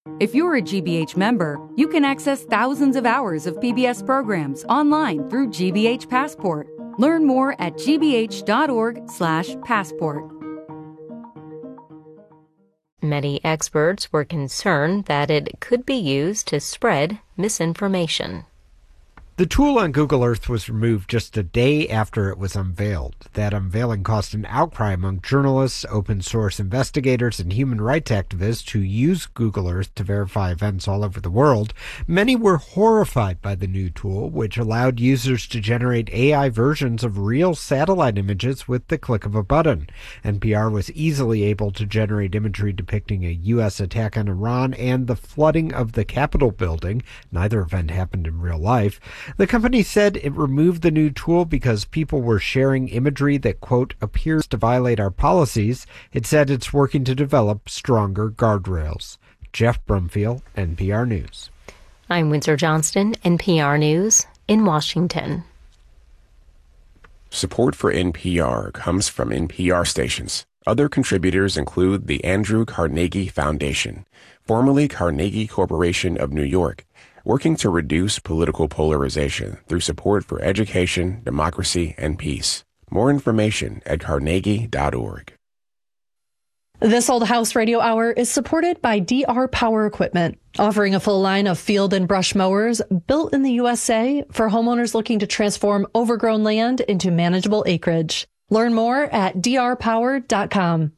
If you're a GBH member, you can access thousands of hours of PBS programs online through GBH Passport. Learn more at gbh.org/passport. Many experts were concerned that it could be used to spread misinformation. The tool on Google Earth was removed just a day after it was unveiled. That unveiling caused an outcry among journalists, open source investigators, and human rights activists who use Google Earth to verify events all over the world. Many were horrified by the new tool, which allowed users to generate AI versions of real satellite images with the click of a button. NPR was easily able to generate imagery depicting a U.S. attack on Iran and the flooding of the Capitol building. Neither event happened in real life. The company said it removed the new tool because people were sharing imagery that, quote, appears to violate our policies. It said it's working to develop stronger guardrails. Jeff Brumfield, NPR News. I'm Windsor Johnston, NPR News in Washington. Support for NPR comes from NPR stations. Other contributors include the Andrew Carnegie Foundation, formerly Carnegie Corporation of New York, working to reduce political polarization through support for education, democracy, and peace. More information at carnegie.org. This Old House Radio Hour is supported by DR Power Equipment, offering a full line of field and brush mowers built in the USA for homeowners looking to transform overgrown land into manageable acreage. Learn more at drpower.com.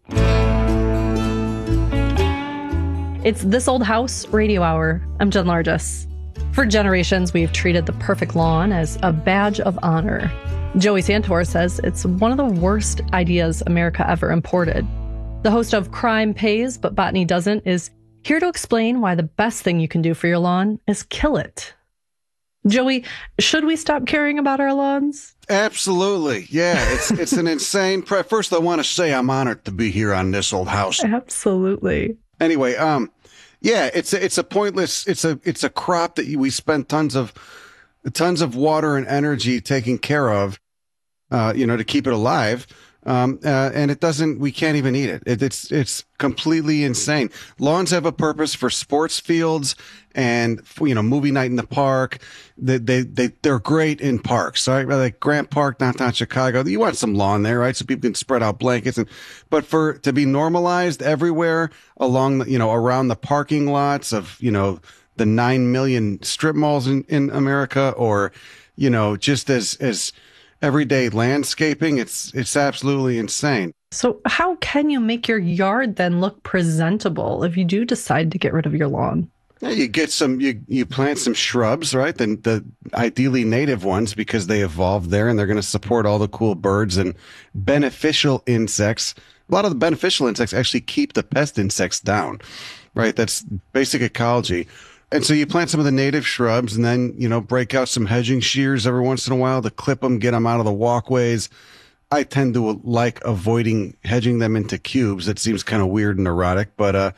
It's This Old House Radio Hour. I'm Jen Largess. For generations, we've treated the perfect lawn as a badge of honor. Joey Santor says it's one of the worst ideas America ever imported. The host of Crime Pays, But Botany Doesn't is here to explain why the best thing you can do for your lawn is kill it. Joey, should we stop caring about our lawns? Absolutely. Yeah, it's an insane... First, I want to say I'm honored to be here on This Old House. Absolutely. Anyway, yeah, it's a pointless, it's a crop that we spend tons of water and energy taking care of, to keep it alive. And we can't even eat it. It's completely insane. Lawns have a purpose for sports fields and, movie night in the park. They're great in parks, right? Like Grant Park, downtown Chicago. You want some lawn there, right? So people can spread out blankets but to be normalized everywhere along around the parking lots of, the 9 million strip malls in America, or, just as everyday landscaping, it's absolutely insane. So how can you make your yard then look presentable if you do decide to get rid of your lawn? Yeah, you get you plant some shrubs, right? Then the ideally native ones, because they evolved there and they're going to support all the cool birds and beneficial insects. A lot of the beneficial insects actually keep the pest insects down, right? That's basic ecology. And so you plant some of the native shrubs and then, break out some hedging shears every once in a while to clip them, get them out of the walkways. I tend to like avoiding hedging them into cubes. It seems kind of weird and erotic, but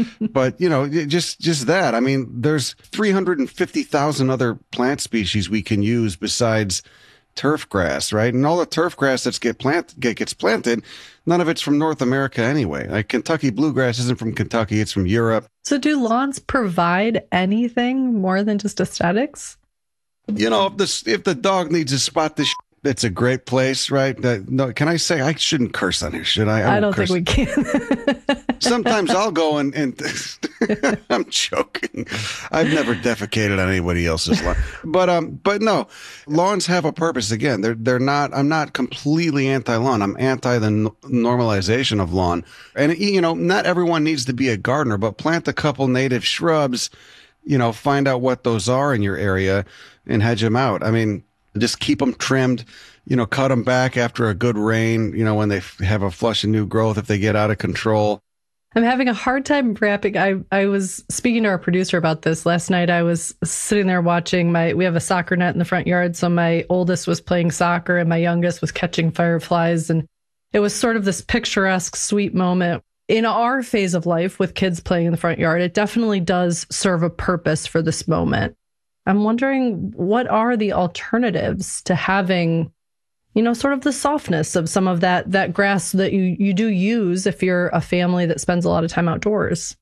just that. I mean, there's 350,000 other plant species we can use besides turf grass, right? And all the turf grass that gets planted, none of it's from North America anyway. Like Kentucky bluegrass isn't from Kentucky, it's from Europe. So do lawns provide anything more than just aesthetics? If the dog needs to spot this, it's a great place, right? No, can I say I shouldn't curse on here? Should I? I don't think we can. Sometimes I'll go and I'm joking. I've never defecated on anybody else's lawn, but no, lawns have a purpose. Again, they're not. I'm not completely anti-lawn. I'm anti the normalization of lawn. And not everyone needs to be a gardener, but plant a couple native shrubs. Find out what those are in your area and hedge them out. I mean, just keep them trimmed, cut them back after a good rain, when they have a flush of new growth, if they get out of control. I'm having a hard time wrapping. I was speaking to our producer about this last night. I was sitting there watching we have a soccer net in the front yard. So my oldest was playing soccer and my youngest was catching fireflies. And it was sort of this picturesque, sweet moment. In our phase of life with kids playing in the front yard, it definitely does serve a purpose for this moment. I'm wondering, what are the alternatives to having, sort of the softness of some of that grass that you do use if you're a family that spends a lot of time outdoors?